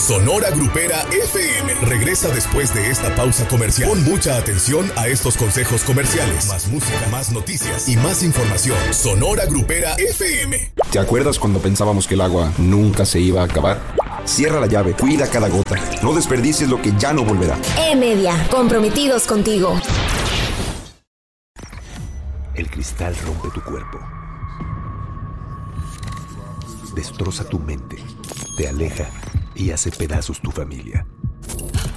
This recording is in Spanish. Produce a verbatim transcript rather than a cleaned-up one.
Sonora Grupera F M regresa después de esta pausa comercial. Pon mucha atención a estos consejos comerciales. Más música, más noticias y más información. Sonora Grupera F M. ¿Te acuerdas cuando pensábamos que el agua nunca se iba a acabar? Cierra la llave, cuida cada gota. No desperdicies lo que ya no volverá. E-Media, comprometidos contigo. El cristal rompe tu cuerpo. Destroza tu mente. Te aleja y hace pedazos tu familia.